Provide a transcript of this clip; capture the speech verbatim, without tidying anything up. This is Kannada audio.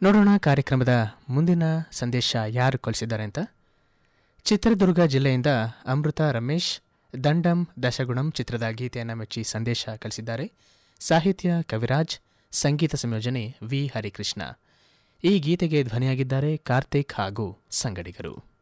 ನೋಡೋಣ ಕಾರ್ಯಕ್ರಮದ ಮುಂದಿನ ಸಂದೇಶ ಯಾರು ಕಳಿಸಿದ್ದಾರೆ ಅಂತ. ಚಿತ್ರದುರ್ಗ ಜಿಲ್ಲೆಯಿಂದ ಅಮೃತ ರಮೇಶ್ ದಂಡಂ ದಶಗುಣಂ ಚಿತ್ರದ ಗೀತೆಯನ್ನು ಮೆಚ್ಚಿ ಸಂದೇಶ ಕಳಿಸಿದ್ದಾರೆ. ಸಾಹಿತ್ಯ ಕವಿರಾಜ್, ಸಂಗೀತ ಸಂಯೋಜನೆ ವಿ ಹರಿಕೃಷ್ಣ. ಈ ಗೀತೆಗೆ ಧ್ವನಿಯಾಗಿದ್ದಾರೆ ಕಾರ್ತಿಕ್ ಹಾಗೂ ಸಂಗಡಿಗರು.